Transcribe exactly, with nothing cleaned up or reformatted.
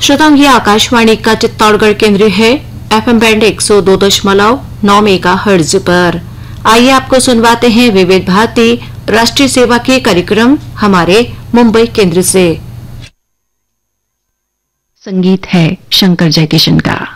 श्रोताओं, ये आकाशवाणी का चित्तौड़गढ़ केंद्र है, एफएम बैंड एक सौ दो दशमलव नौ मेगा हर्ट्ज पर। आइए आपको सुनवाते हैं विविध भारती राष्ट्रीय सेवा के कार्यक्रम हमारे मुंबई केंद्र से। संगीत है शंकर जयकिशन का।